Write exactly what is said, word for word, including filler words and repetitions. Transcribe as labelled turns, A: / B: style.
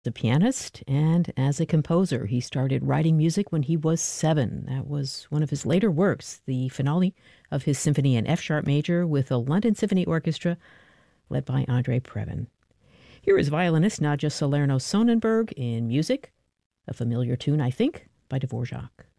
A: A pianist and as a composer. He started writing music when he was seven. That was one of his later works, the finale of his symphony in F sharp major with the London Symphony Orchestra, led by Andre Previn. Here is violinist Nadja Salerno Sonnenberg in music, a familiar tune, I think, by Dvorak.